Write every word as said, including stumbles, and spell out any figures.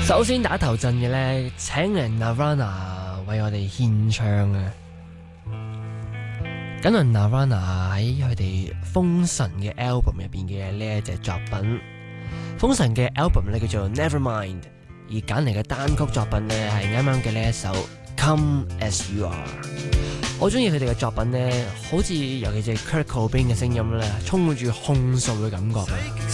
首先打頭陣嘅呢，請嚟 Nirvana 為我哋獻唱啊！咁啊 Nirvana 喺佢哋封神嘅 album 入邊嘅呢一隻作品，封神嘅 album 呢叫做 Nevermind， 而揀嚟嘅單曲作品呢係啱啱嘅呢一首 Come As You Are。我中意佢哋嘅作品呢，好似尤其是 Kurt Cobain 嘅聲音呢，充滿住控訴嘅感覺啊！